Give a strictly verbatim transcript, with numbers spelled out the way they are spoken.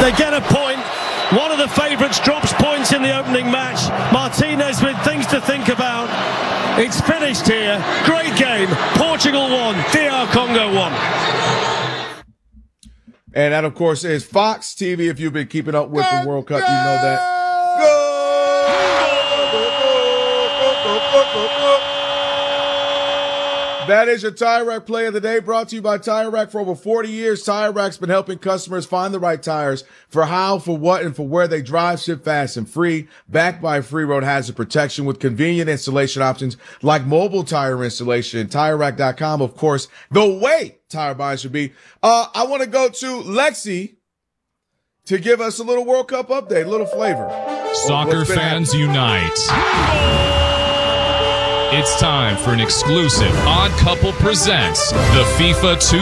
They get a point. One of the favourites drops points in the opening match. Martinez with things to think about. It's finished here. Great game. Portugal won. D R Congo won. And that, of course, is Fox T V. If you've been keeping up with the World Cup, you know that. Go! That is your Tire Rack play of the day, brought to you by Tire Rack. For over forty years, Tire Rack's been helping customers find the right tires for how, for what, and for where they drive, ship fast and free. Backed by free road hazard protection with convenient installation options like mobile tire installation and Tire Rack dot com. Of course, the way tire buying should be. Uh, I want to go to Lexi to give us a little World Cup update, a little flavor. Soccer fans unite. It's time for an exclusive Odd Couple Presents the FIFA two